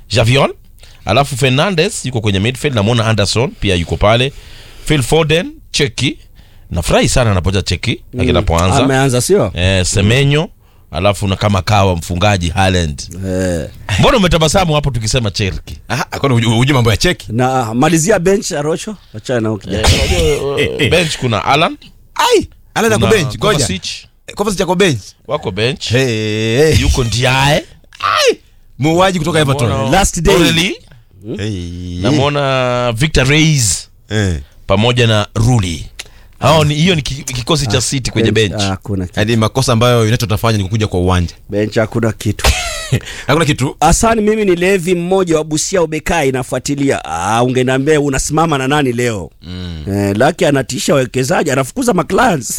Javion, alafu Fernandes yuko kwenye midfield, namuona Anderson pia yuko pale. Phil Foden, Cheki. Nafurahi sana anapoja Cheki akinapoanza. Ameanza sio? Semenyo, alafu na kama kawa mfungaji Haaland. Mbona umetabasamu hapo tukisema Cheki? Kwani hujui mambo ya Cheki? Na malizia bench Arocho, achana na ukija. Bench kuna Alan. Alan ako bench, ngoja. Kovacic ako bench. Wako bench. Yuko Ndiaye. Muuaji kutoka Everton. Last day. Namuona Victor Reis. Pamoja na Ruli. Hiyo ni kikosi cha City kwenye bench. Hadi makosa ambayo United utafanya ni kukuja kwa uwanja. Bench hakuna kitu. Hakuna kitu. Asani, mimi ni Levi mmoja wa Busia Ubekai nafuatilia. Ungeniambia unasimama na nani leo? Laki anatisha wawekezaji, anafukuza maclans.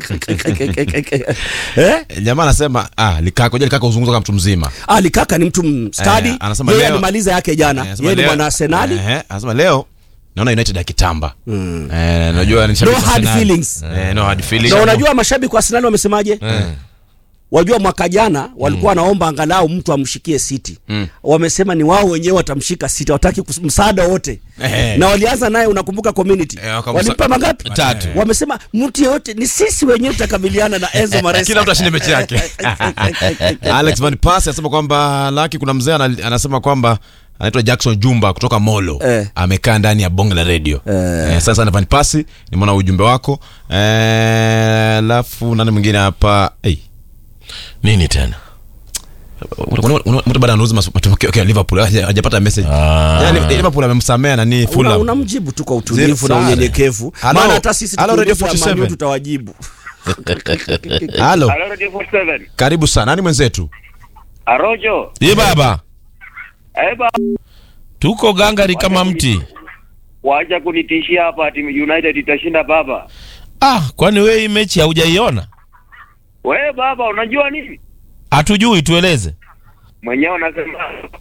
Jamaa anasema Likaka uzungumza kama mtu mzima. Likaka ni mtu study. Yeye alimaliza yake jana. Yeye ni mwana Arsenal. Anasema leo naona United akitamba. Unajua ni no hard feelings. No hard feelings. Na unajua mashabiki wa Arsenal wamesemaje? Wajua mwaka jana walikuwa wanaomba angalau mtu amshikie City. Wamesema ni wao wenyewe watamshika City, hawataki msaada wote. Na walianza naye, unakumbuka community. Walimpa mangapi? 3. Wamesema mtu yote ni sisi wenyewe tutakabiliana na Enzo Maresca. Kila mtu ashinde mechi yake. Alex Van Persie anasema kwamba Lucky, kuna mzee anasema kwamba anaitwa Jackson Jumba kutoka Molo. Amekaa ndani ya bonge la radio. Sasa na Van Persie, nimeona ujumbe wako. Alafu nani mwingine hapa? Nini tena? Mtu baada anauza matokeo ya Liverpool hajapata message. Liverpool amemsamea nani Fulham. Unamjibu tu kwa utulivu na unyenyekevu. Maana hata sisi tutawajibu. Halo. Radio 47. Karibu sana. Nani mwenzetu? Arojo. Baba. Baba. Tuko gangari kama mti. Wacha kunitishia hapa timu United itashinda baba. Kwani wewe hii mechi haujaiona? Wewe baba unajua nini? Hatujui, tueleze. Mwenyewe unasema.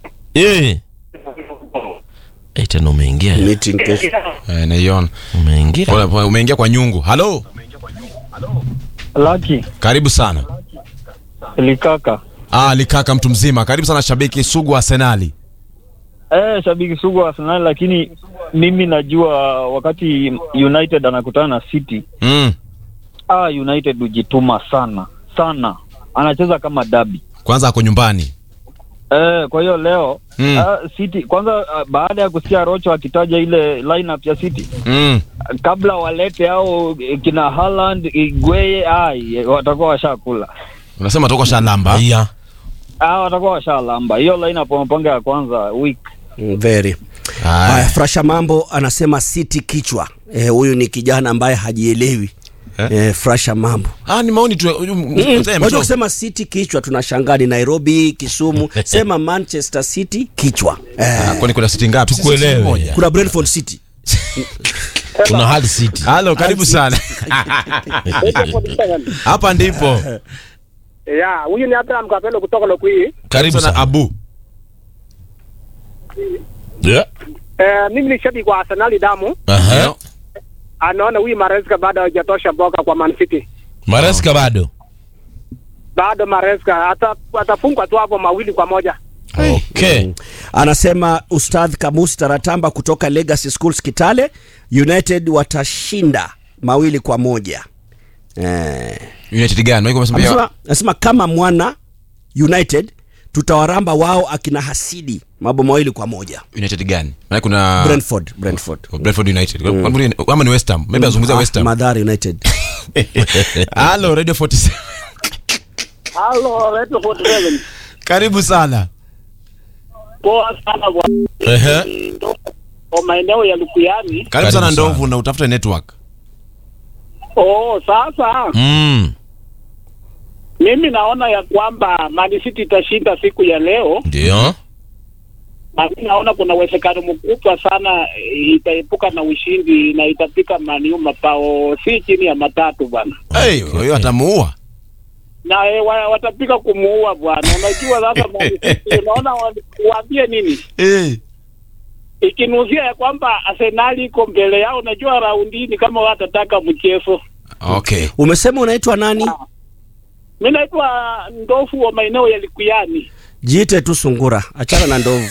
Tena umeingia. Meeting kesho. Naiona. Umeingia kwa nyungu. Halo. Lucky. Karibu sana. Likaka. Likaka mtu mzima. Karibu sana shabiki sugu wa Arsenal. Shabiki sugu wa Arsenal, lakini mimi najua wakati United anakutana na City. United hujituma sana. Anacheza kama derby. Kwanza ako nyumbani. Kwa hiyo leo City kwanza, baada ya kusikia Rocho akitaja ile lineup ya City, kabla walete au kina Haaland, Igwe, watakuwa washakula. Unasema toka shalamba? Watakuwa washalamba. Hiyo lineup wamepanga ya kwanza week. Very. Frasha Mambo anasema City kichwa. Huyu ni kijana ambaye hajielewi. Frasha Mambo. Ni maoni tu. Watu kusema City kichwa tunashangaa, ni Nairobi, Kisumu. Sema Manchester City kichwa. Kwani kuna City ngapi? Tukuelewe. Kuna Brentford City. Kuna Hull City. Halo, karibu sana. Hapa ndipo. Huyu ni hata mkapelo kutoka Lokui. Karibu sana Abu. Mimi ni shabiki wa Arsenal damu. Anaona huyu Maresca bado hajatosha boka kwa Man City. Maresca bado Maresca atafungwa tu hapo 2-1. Okay. Anasema Ustadh Kamusi Taratamba kutoka Legacy Schools Kitale, United watashinda 2-1. United gani? Anasema kama mwana United tutawaramba wao akina hasidi 2-1. United gani? Maana kuna Brentford United. Kama ni West Ham. Maybe azungumza West Ham. Madhari United. Halo Radio 47. Halo Radio 47. Karibu sana. Poa sana bwana. Kwa maeneo ya Lukuyani. Karibu sana Ndovu, na utafuta network. Sasa. Mimi naona ya kwamba Man City itashinda siku ya leo. Ndio. Na mimi naona kuna uwezekano mkubwa sana itaepuka na ushindi na itapika Man U mapao si chini ya 3 bwana. Huyo atamuua. Na watapika kumuua bwana. Unajua sasa Man City unaona waambie nini? Ikinuzia ya kwamba Arsenal iko mbele yao, unajua raundi ni kama watataka mchezo. Okay. Umesema unaitwa nani? Mimi naitwa Ndofu wa maeneo ya Likuyani. Jiite tu Sungura, achana na Ndovu.